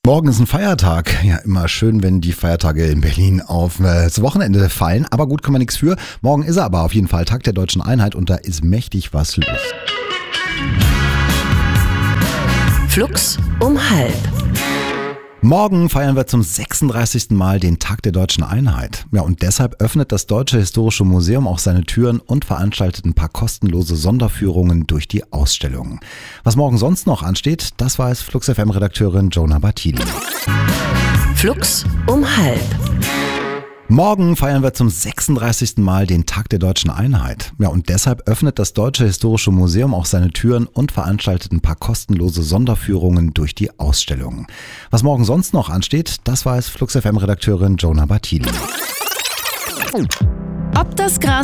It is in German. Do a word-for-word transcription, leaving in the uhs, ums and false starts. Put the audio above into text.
Morgen ist ein Feiertag. Ja, immer schön, wenn die Feiertage in Berlin auf äh, das Wochenende fallen. Aber gut, kann man nichts für. Morgen ist er aber auf jeden Fall Tag der Deutschen Einheit und da ist mächtig was los. Flux um halb. Morgen feiern wir zum sechsunddreißigsten Mal den Tag der Deutschen Einheit. Ja, und deshalb öffnet das Deutsche Historische Museum auch seine Türen und veranstaltet ein paar kostenlose Sonderführungen durch die Ausstellungen. Was morgen sonst noch ansteht, das weiß Flux F M-Redakteurin Jonah Bartili. Flux um halb. Morgen feiern wir zum sechsunddreißigsten Mal den Tag der Deutschen Einheit. Ja, und deshalb öffnet das Deutsche Historische Museum auch seine Türen und veranstaltet ein paar kostenlose Sonderführungen durch die Ausstellungen. Was morgen sonst noch ansteht, das weiß Flux F M-Redakteurin Jonah Bartili. Ob das Gras